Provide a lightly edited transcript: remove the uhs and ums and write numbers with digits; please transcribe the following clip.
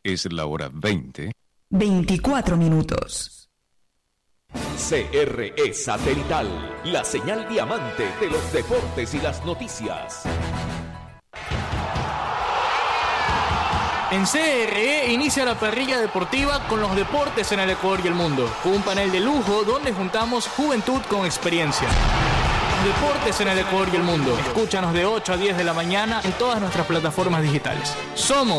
Es la hora 20. 24 minutos. CRE Satelital, la señal diamante de los deportes y las noticias. En CRE inicia la parrilla deportiva con los deportes en el Ecuador y el mundo, con un panel de lujo donde juntamos juventud con experiencia. Los deportes en el Ecuador y el mundo. Escúchanos de 8 a 10 de la mañana en todas nuestras plataformas digitales. Somos